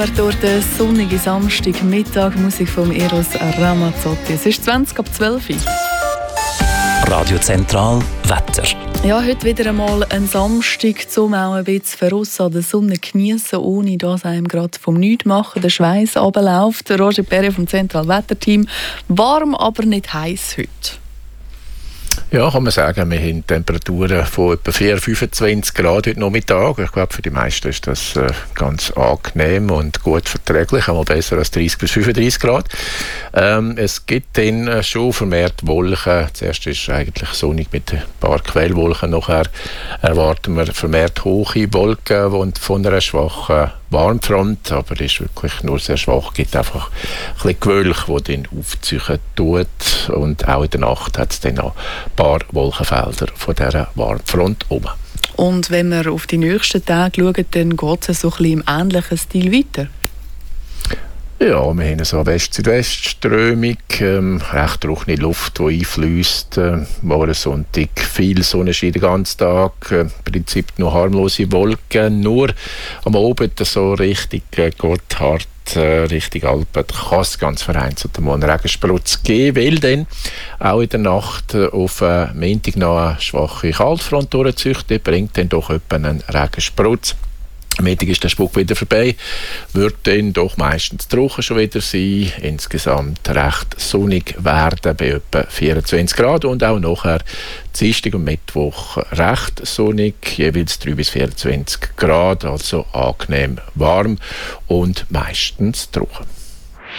Durch den sonnigen Samstagmittag Musik von Eros Ramazzotti. Es ist 20 ab 12 Uhr. Radio Zentral Wetter. Ja, heute wieder einmal ein Samstag, um auch ein bisschen voraus an der Sonne genießen, ohne dass einem gerade vom Nichtmachen der Schweiß runterläuft. Roger Perry vom Zentral Wetterteam. Warm, aber nicht heiß heute. Ja, kann man sagen, wir haben Temperaturen von etwa 24-25 Grad heute Nachmittag. Ich glaube, für die meisten ist das ganz angenehm und gut verträglich, einmal besser als 30 bis 35 Grad. Es gibt dann schon vermehrt Wolken. Zuerst ist es eigentlich sonnig mit ein paar Quellwolken. Nachher erwarten wir vermehrt hohe Wolken und von einer schwachen Warmfront, aber das ist wirklich nur sehr schwach. Es gibt einfach ein bisschen Gewölk, die dann aufziehen tut. Und auch in der Nacht hat es dann noch ein paar Wolkenfelder von dieser Warmfront oben. Und wenn wir auf die nächsten Tage schauen, dann geht es so ein bisschen im ähnlichen Stil weiter? Ja, wir haben so eine West-Südwest-Strömung, recht trockene Luft, die einfließt. Morgen Sonntag viel Sonnenschein den ganzen Tag, im Prinzip nur harmlose Wolken. Nur am Abend so richtig Gotthard, Richtung Alpen, kann es ganz vereinzelt mal einen Regensprutz geben, weil dann auch in der Nacht auf Montag noch eine schwache Kaltfront durchzieht. Die bringt dann doch etwa einen Regensprutz. Am Mittag ist der Spuk wieder vorbei, wird dann doch meistens trocken schon wieder sein, insgesamt recht sonnig werden bei etwa 24 Grad und auch nachher Dienstag und Mittwoch recht sonnig, jeweils 3 bis 24 Grad, also angenehm warm und meistens trocken.